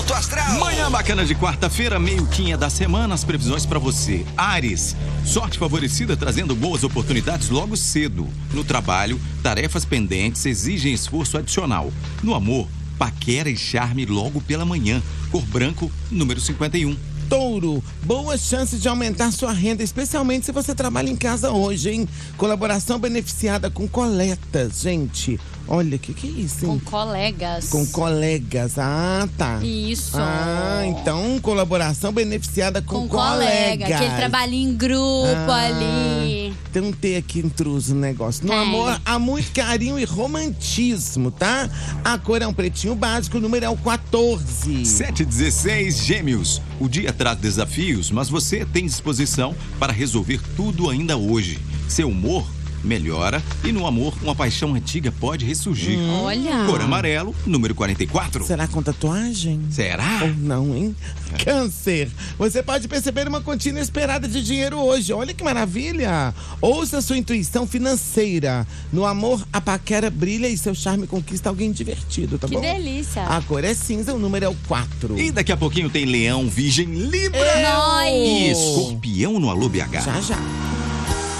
Alto Astral. Manhã bacana de quarta-feira, meio-quinha da semana, as previsões pra você. Áries, sorte favorecida trazendo boas oportunidades logo cedo. No trabalho, tarefas pendentes exigem esforço adicional. No amor, paquera e charme logo pela manhã. Cor branco, número 51. Touro, boas chances de aumentar sua renda, especialmente se você trabalha em casa hoje, hein? Colaboração beneficiada com coletas, gente. Olha, que é isso, hein? Com colegas. Com colegas, tá. Isso. Então colaboração beneficiada com colega. colegas. Aquele trabalho em grupo ali. Tem um T aqui intruso no negócio. No amor, há muito carinho e romantismo, tá? A cor é um pretinho básico, o número é o 14. 716, Gêmeos. O dia traz desafios, mas você tem disposição para resolver tudo ainda hoje. Seu humor melhora e no amor uma paixão antiga pode ressurgir. Olha. Cor amarelo, número 44. Será com tatuagem? Será? Ou não, hein? Câncer, você pode perceber uma quantia inesperada de dinheiro hoje. Olha que maravilha! Ouça sua intuição financeira. No amor, a paquera brilha e seu charme conquista alguém divertido, tá bom? Que delícia. A cor é cinza, o número é o 4. E daqui a pouquinho tem Leão, Virgem, Libra Nós. e Escorpião no Alô BH. Já.